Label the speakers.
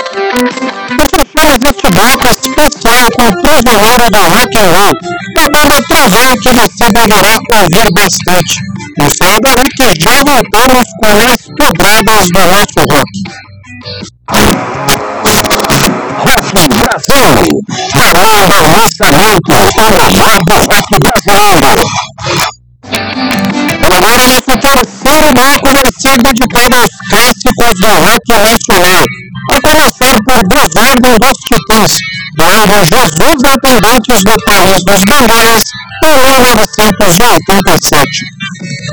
Speaker 1: Existe bloco especial com o Trovoeiro do Rock and Roll, da banda Trovão, que você deverá ouvir bastante. E saiba aí que já voltamos com mais quebradas do nosso rock. Rock Brasil, falando ao lançamento, o melhor do rock brasileiro. Agora nosso terceiro bloco vai ser dedicado aos clássicos do rock nacional. A começar por Desordem dos Titãs, do álbum Jesus Atendentes do País das Bandeiras, em 1987.